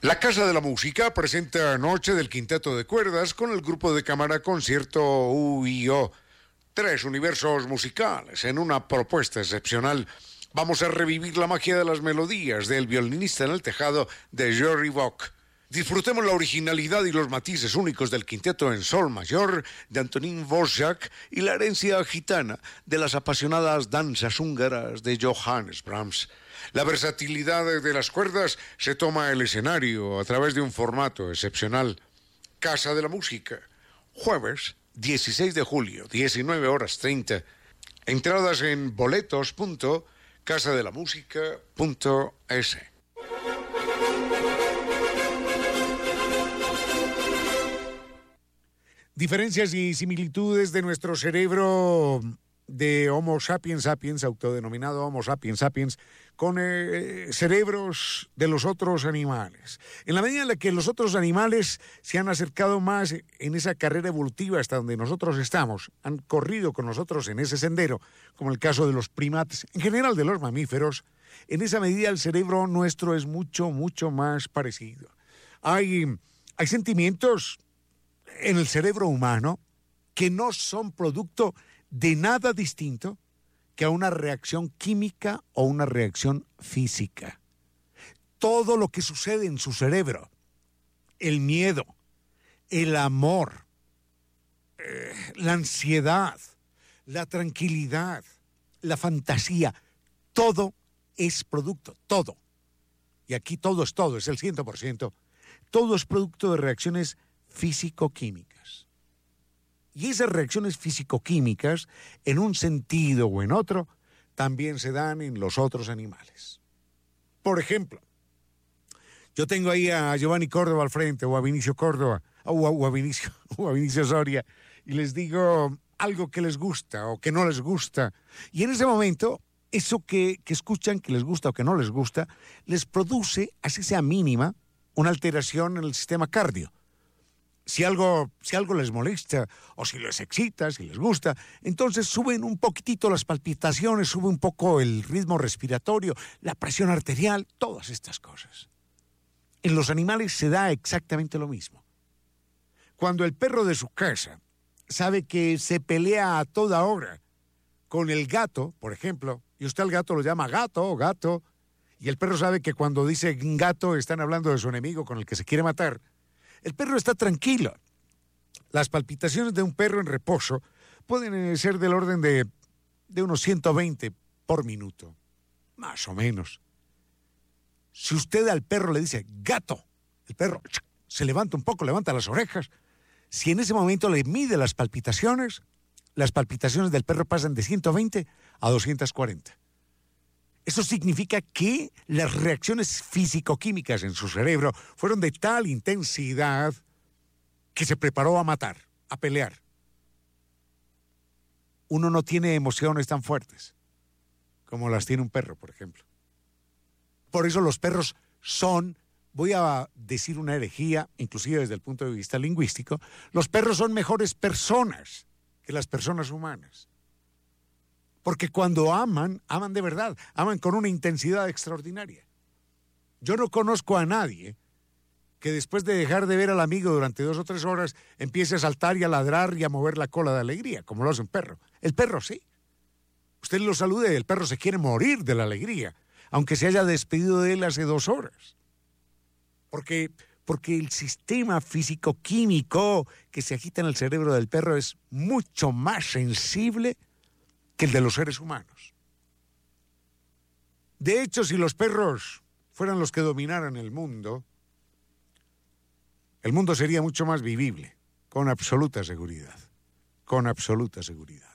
La Casa de la Música presenta Noche del Quinteto de Cuerdas con el grupo de cámara Concierto UIO. 3 universos musicales en una propuesta excepcional. Vamos a revivir la magia de las melodías del violinista en el tejado de Jerry Bock. Disfrutemos la originalidad y los matices únicos del quinteto en sol mayor de Antonín Dvořák y la herencia gitana de las apasionadas danzas húngaras de Johannes Brahms. La versatilidad de las cuerdas se toma el escenario a través de un formato excepcional. Casa de la Música, jueves 16 de julio, 19:30. Entradas en boletos.casadelamusica.es. Diferencias y similitudes de nuestro cerebro de Homo sapiens sapiens, autodenominado Homo sapiens sapiens, con cerebros de los otros animales. En la medida en la que los otros animales se han acercado más en esa carrera evolutiva hasta donde nosotros estamos, han corrido con nosotros en ese sendero, como el caso de los primates, en general de los mamíferos, en esa medida el cerebro nuestro es mucho, mucho más parecido. Hay sentimientos en el cerebro humano que no son producto de nada distinto que a una reacción química o una reacción física. Todo lo que sucede en su cerebro, el miedo, el amor, la ansiedad, la tranquilidad, la fantasía, todo es producto, todo. Y aquí todo, es el 100%. Todo es producto de reacciones físico-químicas. Y esas reacciones físico-químicas, en un sentido o en otro, también se dan en los otros animales. Por ejemplo, yo tengo ahí a Giovanni Córdoba al frente, o a Vinicio Córdoba, o a Vinicio Soria, y les digo algo que les gusta o que no les gusta. Y en ese momento, eso que escuchan, que les gusta o que no les gusta, les produce, así sea mínima, una alteración en el sistema cardio. Si algo les molesta o si les excita, si les gusta, entonces suben un poquitito las palpitaciones, sube un poco el ritmo respiratorio, la presión arterial, todas estas cosas. En los animales se da exactamente lo mismo. Cuando el perro de su casa sabe que se pelea a toda hora con el gato, por ejemplo, y usted al gato lo llama gato o gato, y el perro sabe que cuando dice gato están hablando de su enemigo con el que se quiere matar, el perro está tranquilo. Las palpitaciones de un perro en reposo pueden ser del orden de unos 120 por minuto, más o menos. Si usted al perro le dice gato, el perro se levanta un poco, levanta las orejas. Si en ese momento le mide las palpitaciones del perro pasan de 120 a 240. Eso significa que las reacciones físico-químicas en su cerebro fueron de tal intensidad que se preparó a matar, a pelear. Uno no tiene emociones tan fuertes como las tiene un perro, por ejemplo. Por eso los perros son, voy a decir una herejía, inclusive desde el punto de vista lingüístico, los perros son mejores personas que las personas humanas. Porque cuando aman de verdad, aman con una intensidad extraordinaria. Yo no conozco a nadie que después de dejar de ver al amigo durante 2 o 3 horas empiece a saltar y a ladrar y a mover la cola de alegría, como lo hace un perro. El perro sí. Usted lo saluda y el perro se quiere morir de la alegría, aunque se haya despedido de él hace 2 horas. Porque el sistema físico-químico que se agita en el cerebro del perro es mucho más sensible que el de los seres humanos. De hecho, si los perros fueran los que dominaran el mundo sería mucho más vivible, con absoluta seguridad, con absoluta seguridad.